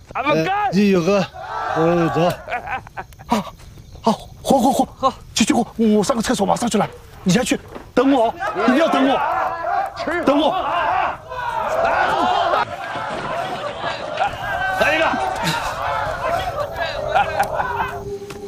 咱们干！ 继续喝，走。 好，喝，去，我上个厕所，马上就来。你先去，等我，一定要等我，等我。 来一个。